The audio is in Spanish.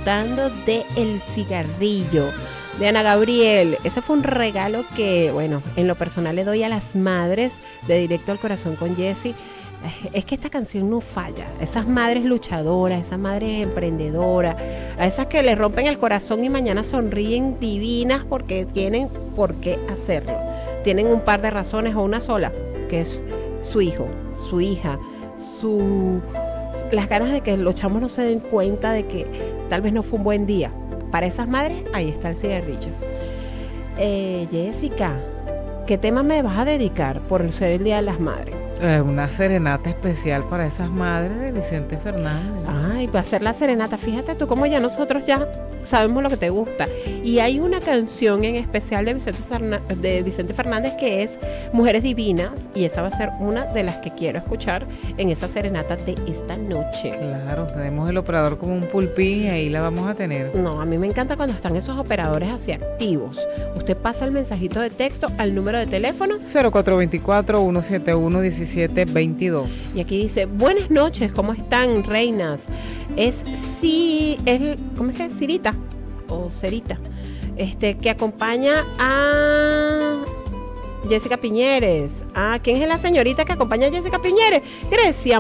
disfrutando de El Cigarrillo de Ana Gabriel. Ese fue un regalo que, bueno, en lo personal le doy a las madres de Directo al Corazón con Jessy. Es que esta canción no falla. Esas madres luchadoras, esas madres emprendedoras, a esas que le rompen el corazón y mañana sonríen divinas porque tienen por qué hacerlo. Tienen un par de razones o una sola, que es su hijo, su hija, las ganas de que los chamos no se den cuenta de que tal vez no fue un buen día. Para esas madres, ahí está El Cigarrillo. Jessica, ¿qué tema me vas a dedicar por ser el Día de las Madres? Una serenata especial para esas madres de Vicente Fernández. Ay, para hacer la serenata, fíjate tú cómo ya nosotros ya sabemos lo que te gusta. Y hay una canción en especial de Vicente Fernández que es Mujeres Divinas, y esa va a ser una de las que quiero escuchar en esa serenata de esta noche. Claro, tenemos el operador como un pulpín y ahí la vamos a tener. No, a mí me encanta cuando están esos operadores así activos. Usted pasa el mensajito de texto al número de teléfono 0424-171-1722. Y aquí dice: buenas noches, ¿cómo están, reinas? ¿Cómo es que? Cirita o Cerita, que acompaña a Jessica Piñeres. ¿Quién es la señorita que acompaña a Jessica Piñeres? Grecia